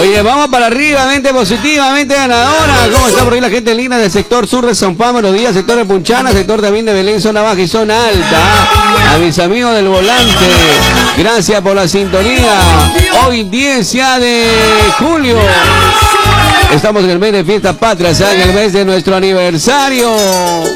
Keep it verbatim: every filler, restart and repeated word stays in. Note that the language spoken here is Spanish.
Oye, vamos para arriba, mente positivamente ganadora. ¿Cómo está por ahí la gente linda del sector sur de San Juan? Buenos días, sector de Punchana, sector también de Belén, zona baja y zona alta. A mis amigos del volante, gracias por la sintonía. Hoy diez ya de julio. Estamos en el mes de fiesta patria, ¿sabes? En el mes de nuestro aniversario.